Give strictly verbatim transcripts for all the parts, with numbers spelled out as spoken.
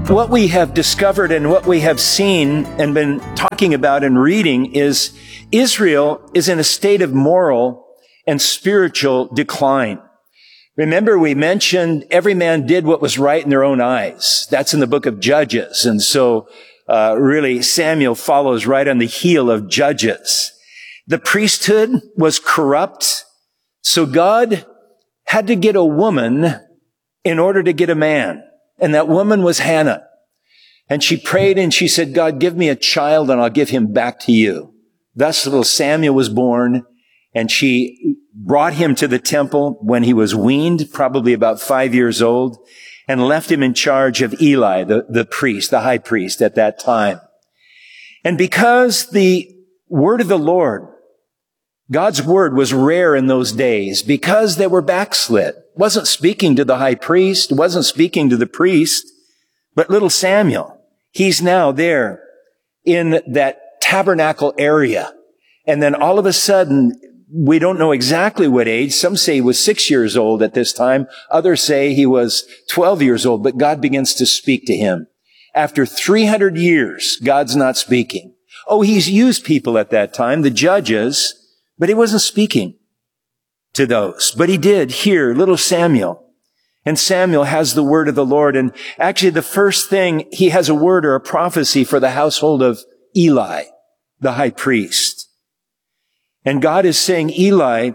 What we have discovered and what we have seen and been talking about and reading is Israel is in a state of moral and spiritual decline. Remember, we mentioned every man did what was right in their own eyes. That's in the book of Judges. And so, uh, really, Samuel follows right on the heel of Judges. The priesthood was corrupt. So God had to get a woman in order to get a man. And that woman was Hannah. And she prayed and she said, God, give me a child and I'll give him back to you. Thus little Samuel was born, and she brought him to the temple when he was weaned, probably about five years old, and left him in charge of Eli, the, the priest, the high priest at that time. And because the word of the Lord, God's word was rare in those days, because they were backslid, wasn't speaking to the high priest, wasn't speaking to the priest, but little Samuel, he's now there in that tabernacle area. And then all of a sudden, we don't know exactly what age. Some say he was six years old at this time. Others say he was twelve years old, but God begins to speak to him. After three hundred years, God's not speaking. Oh, he's used people at that time, the judges, but he wasn't speaking to those. But he did hear little Samuel. And Samuel has the word of the Lord. And actually the first thing, he has a word or a prophecy for the household of Eli, the high priest. And God is saying, Eli,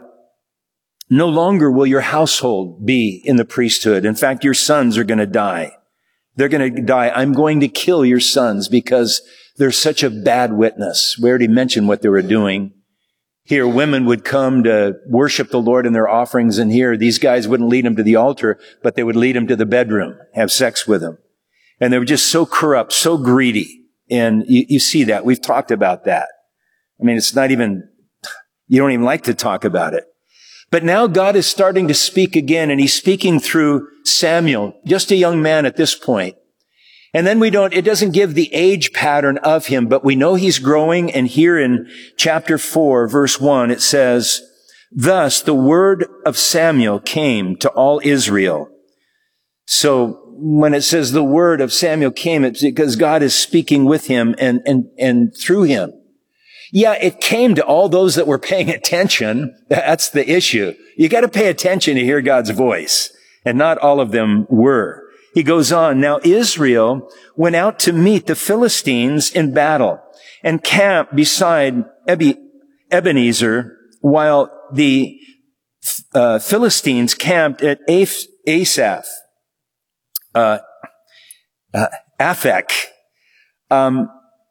no longer will your household be in the priesthood. In fact, your sons are going to die. They're going to die. I'm going to kill your sons because they're such a bad witness. We already mentioned what they were doing. Here, women would come to worship the Lord in their offerings, and here, these guys wouldn't lead them to the altar, but they would lead them to the bedroom, have sex with them. And they were just so corrupt, so greedy. And you, you see that. We've talked about that. I mean, it's not even, you don't even like to talk about it. But now God is starting to speak again, and he's speaking through Samuel, just a young man at this point. And then we don't, it doesn't give the age pattern of him, but we know he's growing. And here in chapter four, verse one, it says, thus the word of Samuel came to all Israel. So when it says the word of Samuel came, it's because God is speaking with him and, and, and through him. Yeah, it came to all those that were paying attention. That's the issue. You got to pay attention to hear God's voice. And not all of them were. He goes on, now Israel went out to meet the Philistines in battle and camped beside Ebenezer, while the uh, Philistines camped at Asaph, uh, uh, Aphek. Um,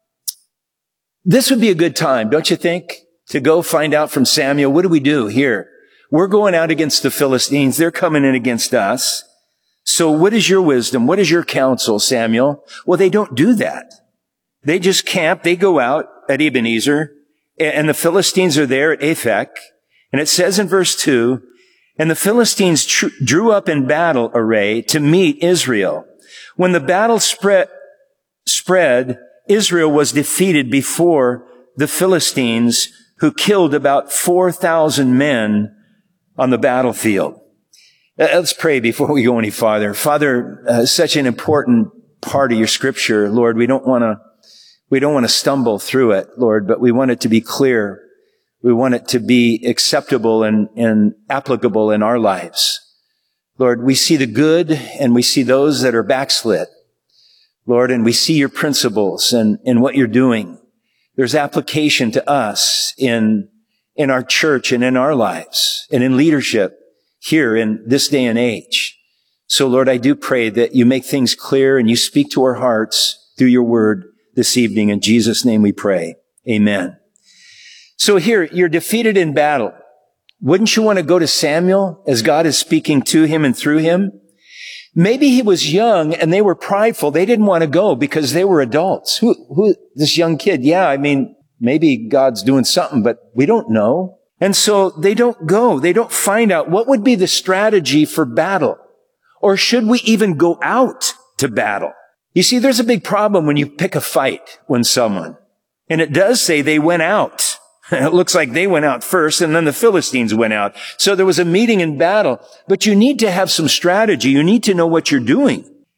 this would be a good time, don't you think, to go find out from Samuel, what do we do here? We're going out against the Philistines. They're coming in against us. So what is your wisdom? What is your counsel, Samuel? Well, they don't do that. They just camp. They go out at Ebenezer, and the Philistines are there at Aphek. And it says in verse two, and the Philistines tr- drew up in battle array to meet Israel. When the battle spread, spread, Israel was defeated before the Philistines, who killed about four thousand men on the battlefield. Let's pray before we go any farther. Father, uh, such an important part of your scripture, Lord. We don't want to, we don't want to stumble through it, Lord, but we want it to be clear. We want it to be acceptable and, and applicable in our lives. Lord, we see the good and we see those that are backslid, Lord, and we see your principles and, and what you're doing. There's application to us in, in our church and in our lives and in leadership here in this day and age. So Lord, I do pray that you make things clear and you speak to our hearts through your word this evening. In Jesus' name we pray. Amen. So here, you're defeated in battle. Wouldn't you want to go to Samuel as God is speaking to him and through him? Maybe he was young and they were prideful. They didn't want to go because they were adults. Who, who, this young kid? Yeah, I mean, maybe God's doing something, but we don't know. And so they don't go. They don't find out what would be the strategy for battle. Or should we even go out to battle? You see, there's a big problem when you pick a fight with someone. And it does say they went out. It looks like they went out first and then the Philistines went out. So there was a meeting in battle. But you need to have some strategy. You need to know what you're doing.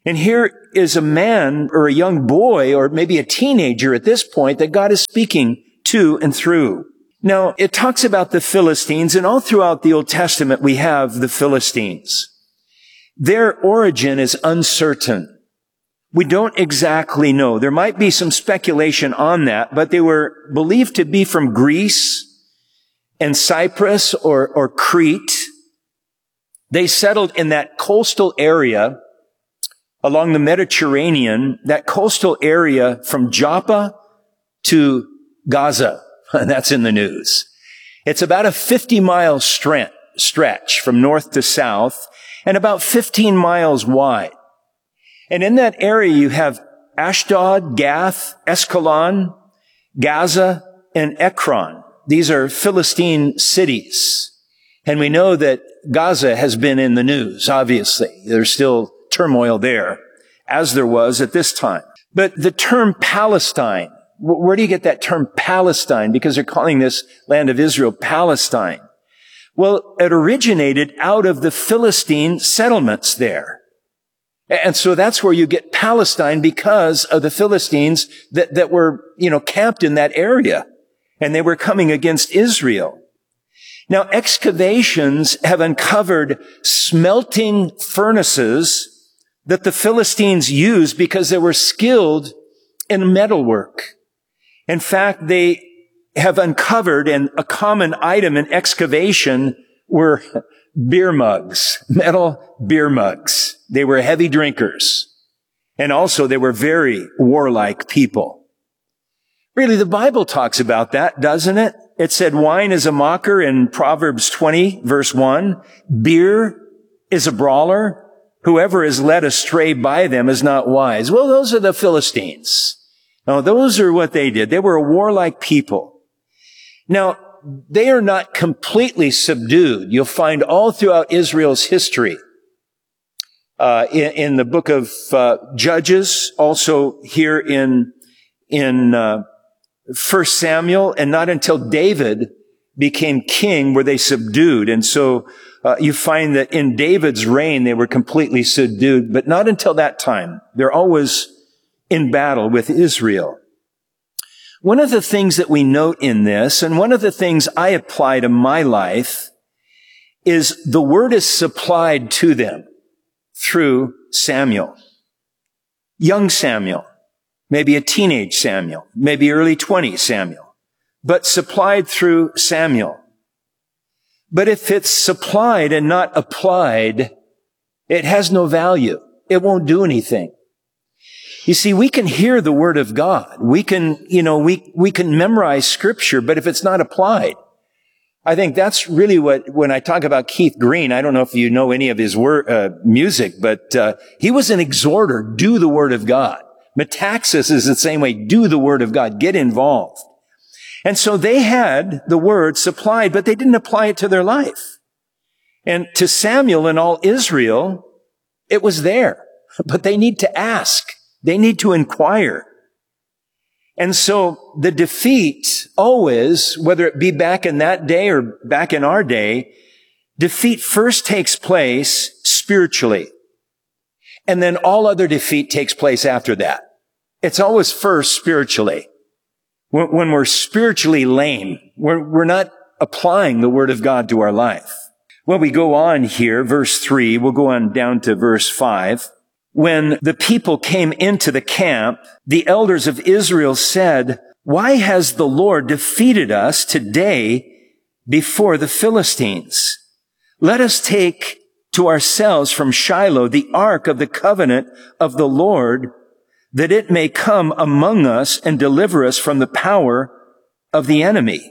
And here is a man or a young boy or maybe a teenager at this point that God is speaking to and through. Now, it talks about the Philistines, and all throughout the Old Testament we have the Philistines. Their origin is uncertain. We don't exactly know. There might be some speculation on that, but they were believed to be from Greece and Cyprus or, or Crete. They settled in that coastal area along the Mediterranean, that coastal area from Joppa to Gaza. That's in the news. It's about a fifty mile stretch from north to south and about fifteen miles wide. And in that area you have Ashdod, Gath, Askelon, Gaza, and Ekron. These are Philistine cities. And we know that Gaza has been in the news, obviously. There's still turmoil there, as there was at this time. But the term Palestine, where do you get that term Palestine? Because they're calling this land of Israel Palestine. Well, it originated out of the Philistine settlements there. And so that's where you get Palestine, because of the Philistines that, that were, you know, camped in that area. And they were coming against Israel. Now, excavations have uncovered smelting furnaces that the Philistines used because they were skilled in metalwork. In fact, they have uncovered, and a common item in excavation were beer mugs, metal beer mugs. They were heavy drinkers. And also they were very warlike people. Really, the Bible talks about that, doesn't it? It said wine is a mocker in Proverbs twenty, verse one. Beer is a brawler. Whoever is led astray by them is not wise. Well, those are the Philistines. No, those are what they did. They were a warlike people. Now, they are not completely subdued. You'll find all throughout Israel's history, uh, in, in the book of uh, Judges, also here in in uh, First Samuel, and not until David became king were they subdued. And so uh, you find that in David's reign they were completely subdued, but not until that time. They're always in battle with Israel. One of the things that we note in this, and one of the things I apply to my life, is the word is supplied to them through Samuel. Young Samuel, maybe a teenage Samuel, maybe early twenties Samuel, but supplied through Samuel. But if it's supplied and not applied, it has no value. It won't do anything. You see, we can hear the word of God. We can, you know, we, we can memorize scripture, but if it's not applied, I think that's really what, when I talk about Keith Green, I don't know if you know any of his word, uh, music, but, uh, he was an exhorter. Do the word of God. Metaxas is the same way. Do the word of God. Get involved. And so they had the word supplied, but they didn't apply it to their life. And to Samuel and all Israel, it was there, but they need to ask. They need to inquire. And so the defeat always, whether it be back in that day or back in our day, defeat first takes place spiritually. And then all other defeat takes place after that. It's always first spiritually. When, when we're spiritually lame, we're, we're not applying the word of God to our life. Well, we go on here, verse three, we'll go on down to verse five. When the people came into the camp, the elders of Israel said, "Why has the Lord defeated us today before the Philistines? Let us take to ourselves from Shiloh the ark of the covenant of the Lord, that it may come among us and deliver us from the power of the enemy."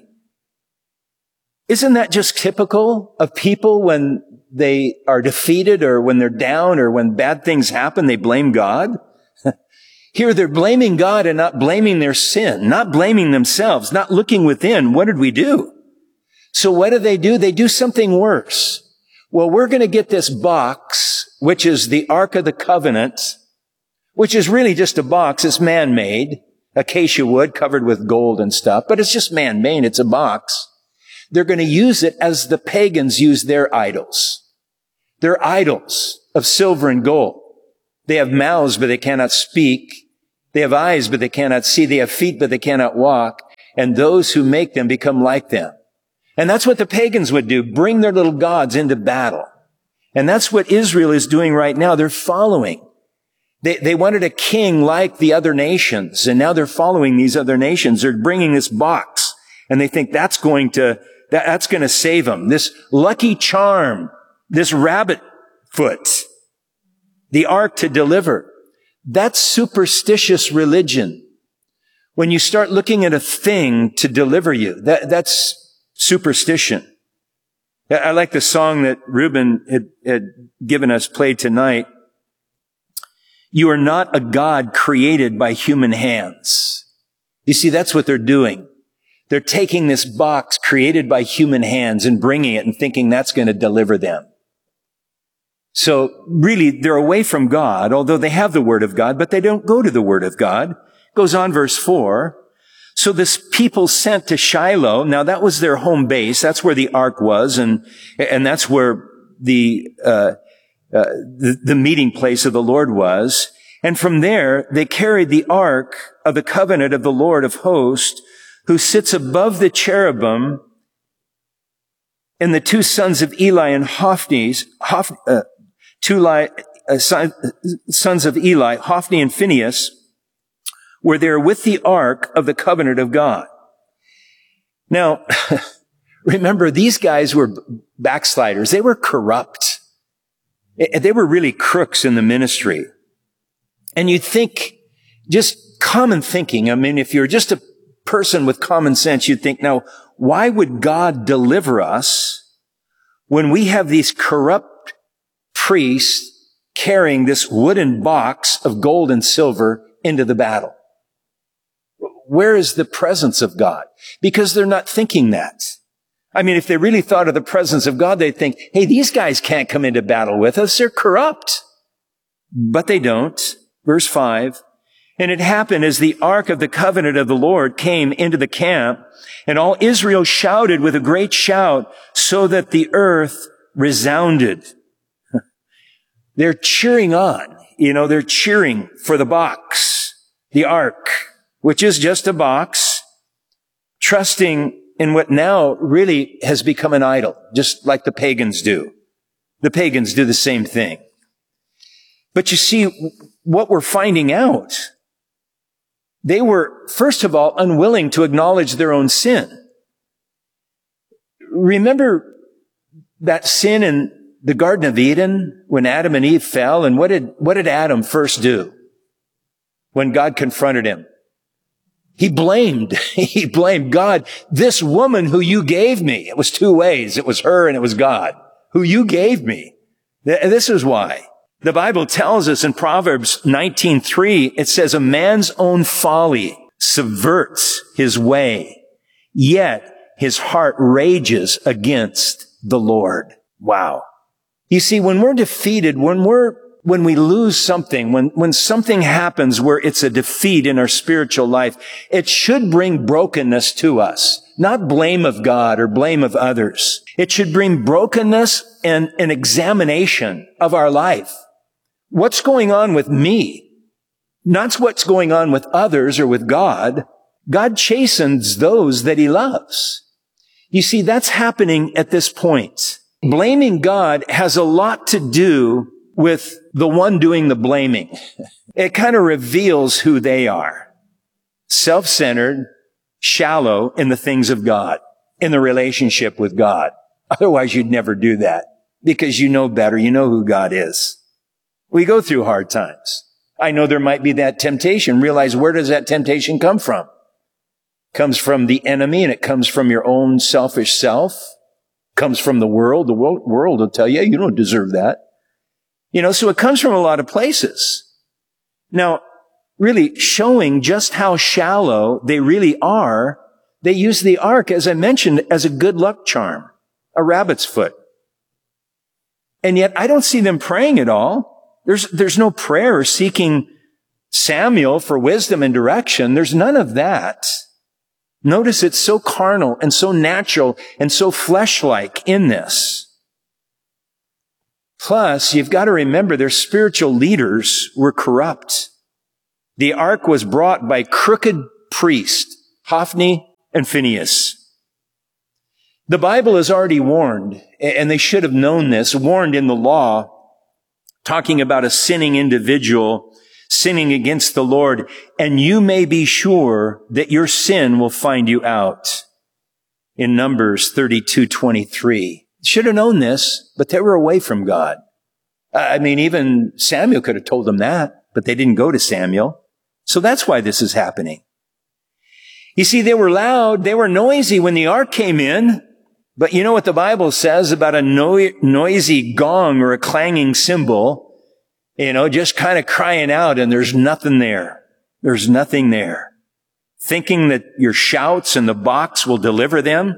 Isn't that just typical of people when they are defeated or when they're down or when bad things happen, they blame God? Here they're blaming God and not blaming their sin, not blaming themselves, not looking within. What did we do? So what do they do? They do something worse. Well, we're going to get this box, which is the Ark of the Covenant, which is really just a box. It's man-made, acacia wood covered with gold and stuff, but it's just man-made. It's a box. They're going to use it as the pagans use their idols. Their idols of silver and gold. They have mouths, but they cannot speak. They have eyes, but they cannot see. They have feet, but they cannot walk. And those who make them become like them. And that's what the pagans would do, bring their little gods into battle. And that's what Israel is doing right now. They're following. They, they wanted a king like the other nations, and now they're following these other nations. They're bringing this box, and they think that's going to, that, that's going to save them. This lucky charm, this rabbit foot, the ark to deliver. That's superstitious religion. When you start looking at a thing to deliver you, that, that's superstition. I like the song that Reuben had, had given us played tonight. You are not a God created by human hands. You see, that's what they're doing. They're taking this box created by human hands and bringing it and thinking that's going to deliver them. So really, they're away from God, although they have the Word of God, but they don't go to the Word of God. Goes on, verse four. So this people sent to Shiloh. Now that was their home base. That's where the ark was, and and that's where the uh, uh the, the meeting place of the Lord was. And from there, they carried the ark of the covenant of the Lord of hosts, who sits above the cherubim, and the two sons of Eli and Hophni, Hoph, uh, two li, uh, son, sons of Eli, Hophni and Phinehas, were there with the ark of the covenant of God. Now, remember, these guys were backsliders. They were corrupt. They were really crooks in the ministry. And you'd think, just common thinking, I mean, if you're just a person with common sense, you'd think, now, why would God deliver us when we have these corrupt priests carrying this wooden box of gold and silver into the battle? Where is the presence of God? Because they're not thinking that. I mean, if they really thought of the presence of God, they'd think, hey, these guys can't come into battle with us. They're corrupt. But they don't. Verse five. And it happened as the ark of the covenant of the Lord came into the camp, and all Israel shouted with a great shout, so that the earth resounded. They're cheering on. You know, they're cheering for the box, the ark, which is just a box, trusting in what now really has become an idol, just like the pagans do. The pagans do the same thing. But you see, what we're finding out, they were, first of all, unwilling to acknowledge their own sin. Remember that sin in the Garden of Eden when Adam and Eve fell? And what did, what did Adam first do when God confronted him? He blamed, he blamed God. This woman who you gave me, it was two ways. It was her and it was God who you gave me. This is why. The Bible tells us in Proverbs nineteen three, it says, a man's own folly subverts his way, yet his heart rages against the Lord. Wow. You see, when we're defeated, when we're When we lose something, when, when something happens where it's a defeat in our spiritual life, it should bring brokenness to us, not blame of God or blame of others. It should bring brokenness and an examination of our life. What's going on with me? Not what's going on with others or with God. God chastens those that he loves. You see, that's happening at this point. Blaming God has a lot to do with the one doing the blaming. It kind of reveals who they are. Self-centered, shallow in the things of God, in the relationship with God. Otherwise, you'd never do that because you know better. You know who God is. We go through hard times. I know there might be that temptation. Realize, where does that temptation come from? It comes from the enemy, and it comes from your own selfish self. It comes from the world. The world, world will tell you, you don't deserve that. You know, so it comes from a lot of places. Now, really showing just how shallow they really are, they use the ark, as I mentioned, as a good luck charm, a rabbit's foot. And yet I don't see them praying at all. There's, there's no prayer or seeking Samuel for wisdom and direction. There's none of that. Notice it's so carnal and so natural and so flesh-like in this. Plus, you've got to remember their spiritual leaders were corrupt. The ark was brought by crooked priests, Hophni and Phinehas. The Bible has already warned, and they should have known this, warned in the law, talking about a sinning individual sinning against the Lord, and you may be sure that your sin will find you out. In Numbers thirty-two twenty-three. Should have known this, but they were away from God. I mean, even Samuel could have told them that, but they didn't go to Samuel. So that's why this is happening. You see, they were loud, they were noisy when the ark came in, but you know what the Bible says about a no- noisy gong or a clanging cymbal, you know, just kind of crying out and there's nothing there. There's nothing there. Thinking that your shouts and the box will deliver them.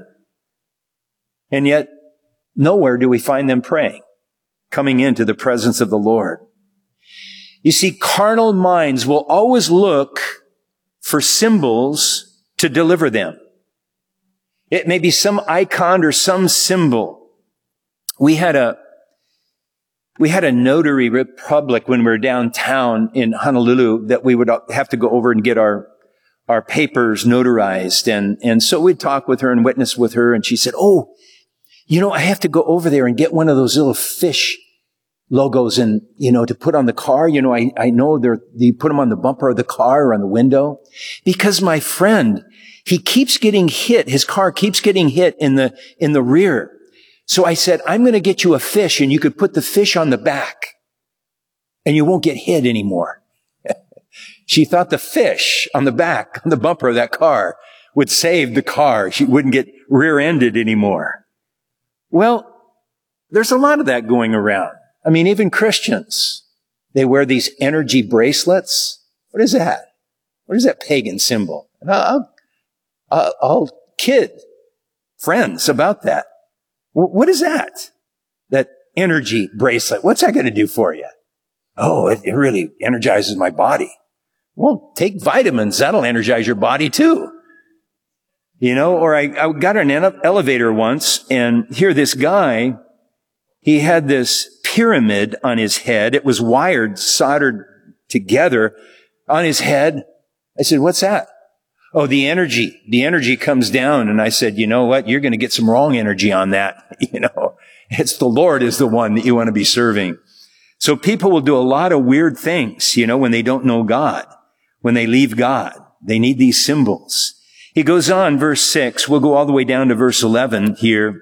And yet, nowhere do we find them praying, coming into the presence of the Lord. You see, carnal minds will always look for symbols to deliver them. It may be some icon or some symbol. We had a, we had a notary republic when we were downtown in Honolulu that we would have to go over and get our, our papers notarized. And, and so we'd talk with her and witness with her. And she said, oh, you know, I have to go over there and get one of those little fish logos and, you know, to put on the car. You know, I, I know they're, you put them on the bumper of the car or on the window because my friend, he keeps getting hit. His car keeps getting hit in the, in the rear. So I said, I'm going to get you a fish and you could put the fish on the back and you won't get hit anymore. She thought the fish on the back, on the bumper of that car would save the car. She wouldn't get rear-ended anymore. Well, there's a lot of that going around. I mean, even Christians, they wear these energy bracelets. What is that? What is that pagan symbol? And I'll, I'll, I'll kid friends about that. What is that? That energy bracelet. What's that going to do for you? Oh, it, it really energizes my body. Well, take vitamins. That'll energize your body too. You know, or I, I got an elevator once and here this guy, he had this pyramid on his head. It was wired, soldered together on his head. I said, what's that? Oh, the energy. The energy comes down. And I said, you know what? You're going to get some wrong energy on that. You know, it's the Lord is the one that you want to be serving. So people will do a lot of weird things, you know, when they don't know God, when they leave God. They need these symbols. He goes on, verse six. We'll go all the way down to verse eleven here.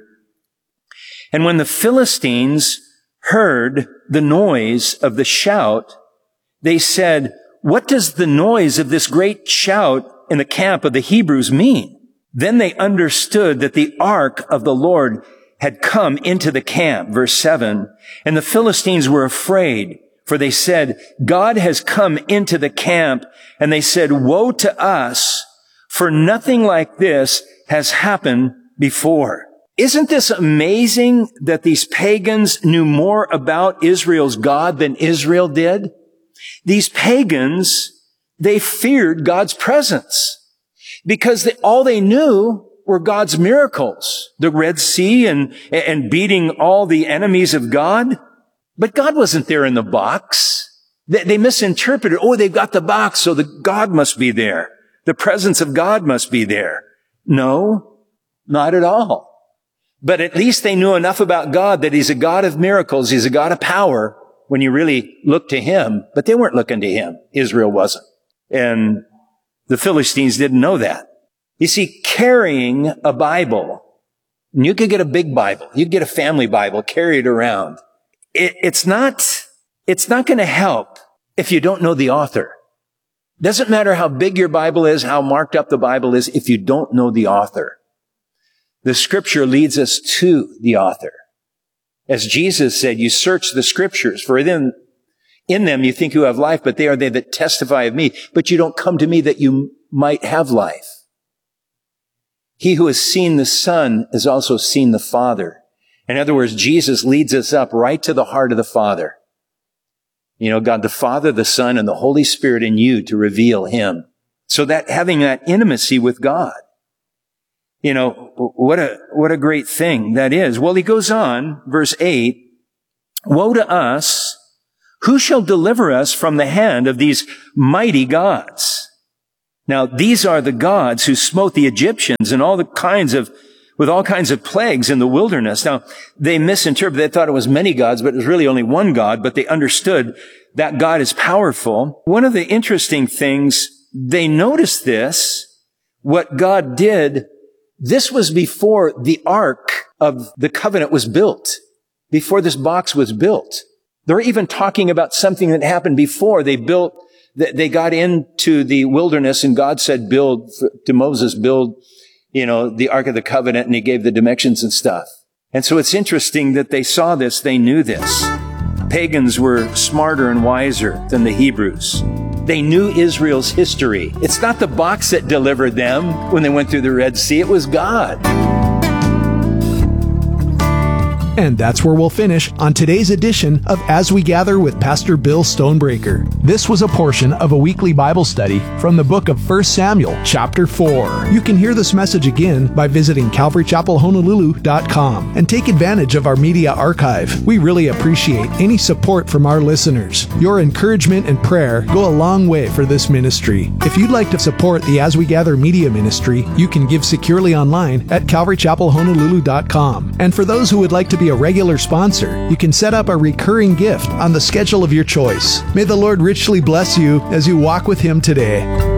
And when the Philistines heard the noise of the shout, they said, what does the noise of this great shout in the camp of the Hebrews mean? Then they understood that the ark of the Lord had come into the camp. Verse seven. And the Philistines were afraid, for they said, God has come into the camp. And they said, woe to us, for nothing like this has happened before. Isn't this amazing that these pagans knew more about Israel's God than Israel did? These pagans, they feared God's presence because they, all they knew were God's miracles, the Red Sea and, and beating all the enemies of God. But God wasn't there in the box. They, they misinterpreted, oh, they've got the box, so the God must be there. The presence of God must be there. No, not at all. But at least they knew enough about God that He's a God of miracles. He's a God of power when you really look to Him. But they weren't looking to Him. Israel wasn't. And the Philistines didn't know that. You see, carrying a Bible, and you could get a big Bible, you could get a family Bible, carry it around. It, it's not, it's not going to help if you don't know the author. Doesn't matter how big your Bible is, how marked up the Bible is, if you don't know the author. The scripture leads us to the author. As Jesus said, you search the scriptures, for in, in them you think you have life, but they are they that testify of me. But you don't come to me that you might have life. He who has seen the Son has also seen the Father. In other words, Jesus leads us up right to the heart of the Father. You know, God the Father, the Son, and the Holy Spirit in you to reveal Him. So that having that intimacy with God, you know, what a, what a great thing that is. Well, he goes on, verse eight, Woe to us! Who shall deliver us from the hand of these mighty gods? Now, these are the gods who smote the Egyptians and all the kinds of, with all kinds of plagues in the wilderness. Now, they misinterpreted, they thought it was many gods, but it was really only one God, but they understood that God is powerful. One of the interesting things, they noticed this, what God did, this was before the Ark of the Covenant was built, before this box was built. They're even talking about something that happened before they built, they got into the wilderness and God said, build, to Moses, build, you know, the Ark of the Covenant, and he gave the dimensions and stuff. And so it's interesting that they saw this, they knew this. Pagans were smarter and wiser than the Hebrews. They knew Israel's history. It's not the box that delivered them when they went through the Red Sea, it was God. And that's where we'll finish on today's edition of As We Gather with Pastor Bill Stonebreaker. This was a portion of a weekly Bible study from the book of First Samuel, chapter four. You can hear this message again by visiting calvary chapel honolulu dot com and take advantage of our media archive. We really appreciate any support from our listeners. Your encouragement and prayer go a long way for this ministry. If you'd like to support the As We Gather media ministry, you can give securely online at calvary chapel honolulu dot com. And for those who would like to be a regular sponsor, you can set up a recurring gift on the schedule of your choice. May the Lord richly bless you as you walk with Him today.